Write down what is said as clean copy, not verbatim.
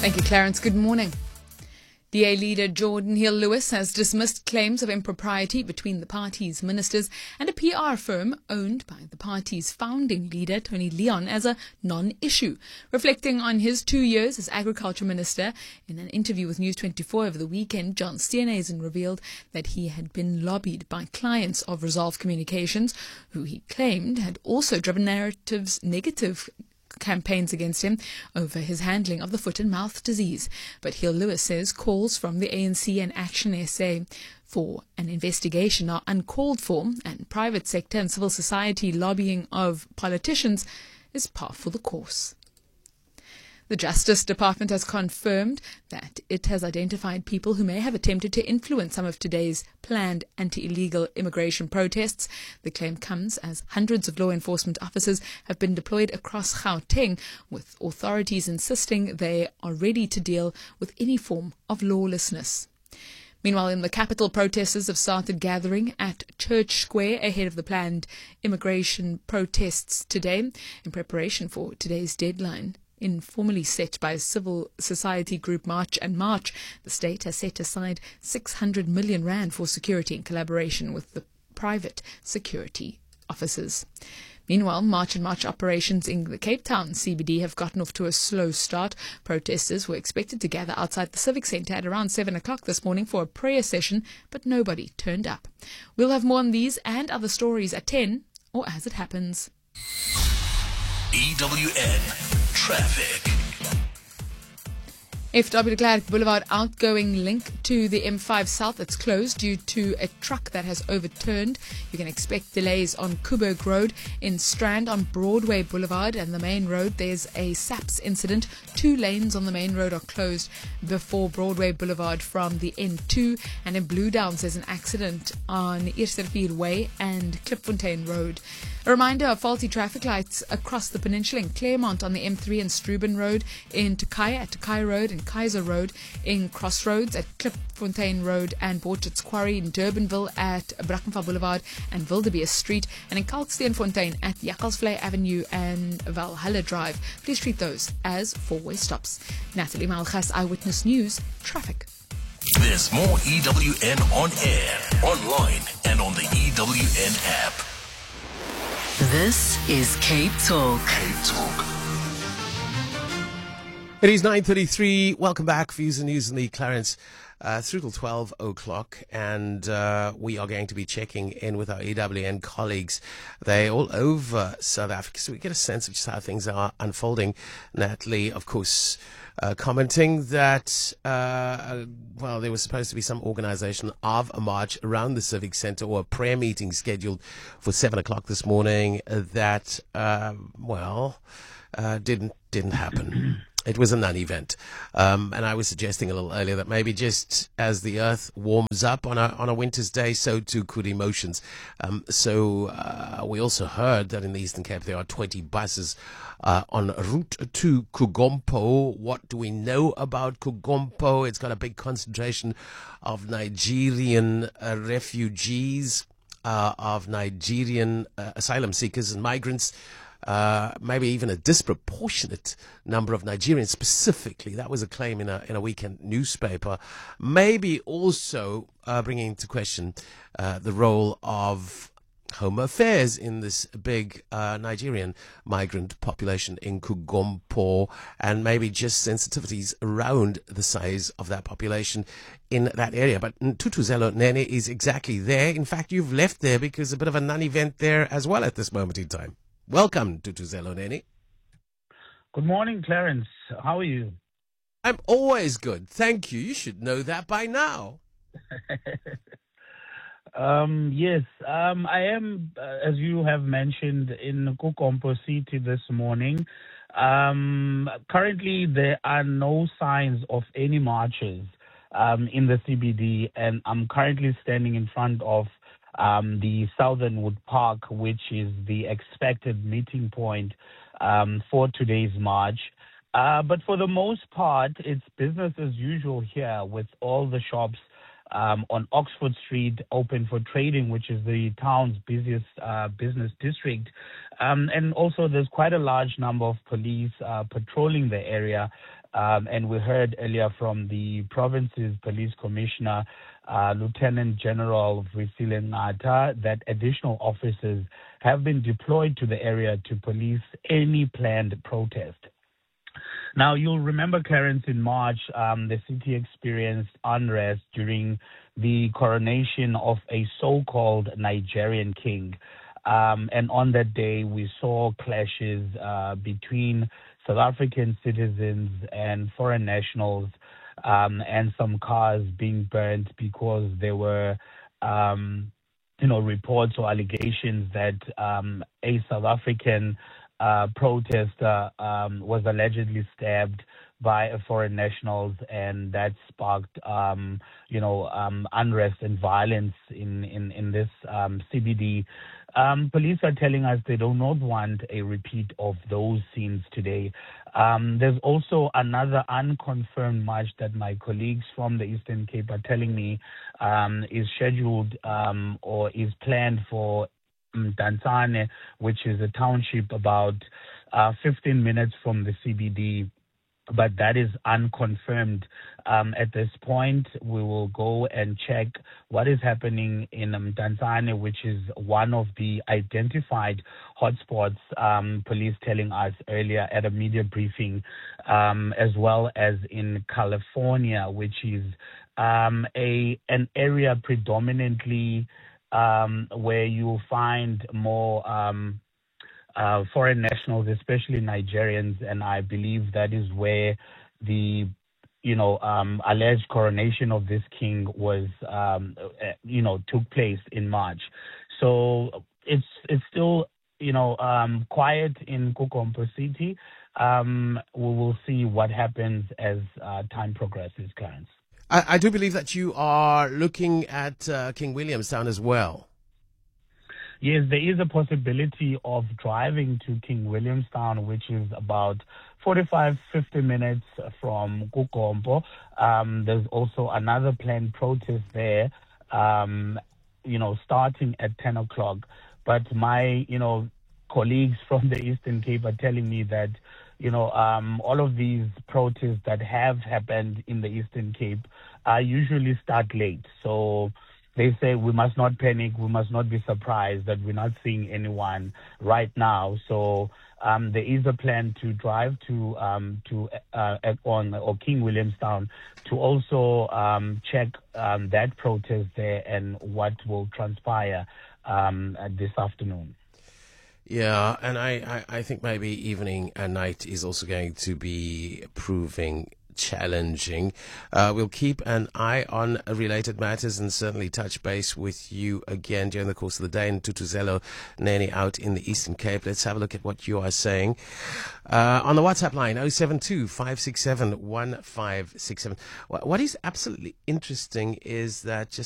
Thank you, Clarence. Good morning. DA leader Jordan Hill-Lewis has dismissed claims of impropriety between the party's ministers and a PR firm owned by the party's founding leader, Tony Leon, as a non-issue. Reflecting on his 2 years as agriculture minister, in an interview with News 24 over the weekend, John Steenhuisen revealed that he had been lobbied by clients of Resolve Communications, who he claimed had also driven negative campaigns against him over his handling of the foot and mouth disease. But Hill-Lewis says calls from the ANC and Action SA for an investigation are uncalled for, and private sector and civil society lobbying of politicians is par for the course. The Justice Department has confirmed that it has identified people who may have attempted to influence some of today's planned anti-illegal immigration protests. The claim comes as hundreds of law enforcement officers have been deployed across Gauteng, with authorities insisting they are ready to deal with any form of lawlessness. Meanwhile, in the capital, protesters have started gathering at Church Square ahead of the planned immigration protests today in preparation for today's deadline. Informally set by civil society group March and March, the state has set aside 600 million rand for security in collaboration with the private security officers. Meanwhile, March and March operations in the Cape Town CBD have gotten off to a slow start. Protesters were expected to gather outside the Civic Centre at around 7 o'clock this morning for a prayer session, but nobody turned up. We'll have more on these and other stories at 10, or as it happens. EWN Traffic. FW de Klerk Boulevard outgoing link to the M5 South that's closed due to a truck that has overturned. You can expect delays on Coburg Road. In Strand on Broadway Boulevard and the main road, there's a SAPS incident. 2 lanes on the main road are closed before Broadway Boulevard from the N2. And in Blue Downs, there's an accident on Eerstervier Way and Klipfontein Road. A reminder of faulty traffic lights across the peninsula in Claremont on the M3 and Struben Road, in Tukaya at Tukai Road and Kaiser Road, in Crossroads at Klipfontein Road and Borchards Quarry, in Durbanville at Brackenfell Boulevard and Wildebeest Street, and in Kalksteenfontein at Jakkelsvlei Avenue and Valhalla Drive. Please treat those as 4-way stops. Natalie Malgas, Eyewitness News, Traffic. There's more EWN on air, online, and on the EWN app. This is Cape Talk. Cape Talk. It is 9:33. Welcome back. Views and News in the Clarence through till 12 o'clock. And we are going to be checking in with our EWN colleagues. They're all over South Africa, so we get a sense of just how things are unfolding. Natalie, of course, commenting that, there was supposed to be some organization of a march around the Civic Centre or a prayer meeting scheduled for 7 o'clock this morning that, didn't happen. It was a non-event. And I was suggesting a little earlier that maybe just as the earth warms up on a winter's day, so too could emotions. We also heard that in the Eastern Cape there are 20 buses en route to Kugompo. What do we know about Kugompo? It's got a big concentration of Nigerian refugees, of Nigerian asylum seekers and migrants. Maybe even a disproportionate number of Nigerians specifically. That was a claim in a weekend newspaper. Maybe also bringing into question the role of Home Affairs in this big Nigerian migrant population in Kugompo, and maybe just sensitivities around the size of that population in that area. But Thuthuzelo Nene is exactly there. In fact, you've left there because a bit of a non-event there as well at this moment in time. Welcome to Thuthuzelo Nene. Good morning, Clarence. How are you? I'm always good. Thank you. You should know that by now. Yes, I am, as you have mentioned, in Kugompo City this morning. Currently, there are no signs of any marches in the CBD, and I'm currently standing in front of the Southernwood Park, which is the expected meeting point for today's march. But for the most part, it's business as usual here, with all the shops on Oxford Street, open for trading, which is the town's busiest business district. And also there's quite a large number of police patrolling the area. And we heard earlier from the province's police commissioner, Lieutenant General Vuyisile Nqatha, that additional officers have been deployed to the area to police any planned protest. Now, you'll remember, Clarence, in March, the city experienced unrest during the coronation of a so-called Nigerian king. And on that day, we saw clashes between South African citizens and foreign nationals, and some cars being burnt because there were, reports or allegations that a South African protester was allegedly stabbed by a foreign nationals, and that sparked, unrest and violence in this CBD. Police are telling us they do not want a repeat of those scenes today. There's also another unconfirmed march that my colleagues from the Eastern Cape are telling me is scheduled or is planned for Mdantsane, which is a township about 15 minutes from the CBD. But that is unconfirmed at this point. We will go and check what is happening in Mdantsane, which is one of the identified hotspots, police telling us earlier at a media briefing, as well as in California, which is an area predominantly where you'll find more foreign nationals, especially Nigerians, and I believe that is where the alleged coronation of this king was took place in March. So it's still quiet in Kukompo City. We will see what happens as time progresses, Clarence. I do believe that you are looking at King Williamstown as well. Yes, there is a possibility of driving to King Williamstown, which is about 45-50 minutes from Kukompo. There's also another planned protest there, starting at 10 o'clock. But my, colleagues from the Eastern Cape are telling me that, all of these protests that have happened in the Eastern Cape usually start late. So they say we must not panic, we must not be surprised that we're not seeing anyone right now. So there is a plan to drive to King Williamstown to also check that protest there and what will transpire this afternoon. Yeah, and I think maybe evening and night is also going to be proving challenging. We'll keep an eye on related matters and certainly touch base with you again during the course of the day. And Tutuzelo Nene out in the Eastern Cape. Let's have a look at what you are saying on the WhatsApp line 072-567-1567. What is absolutely interesting is that just